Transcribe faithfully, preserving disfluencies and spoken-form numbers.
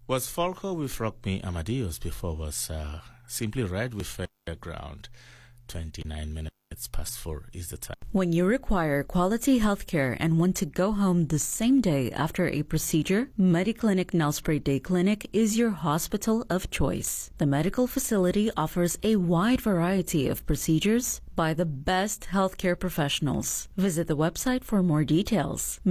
Was Falco with Rock Me Amadeus before was uh, Simply Red with Fairground. twenty-nine minutes past four is the time. When you require quality healthcare and want to go home the same day after a procedure, Mediclinic Nellspray Day Clinic is your hospital of choice. The medical facility offers a wide variety of procedures by the best healthcare professionals. Visit the website for more details.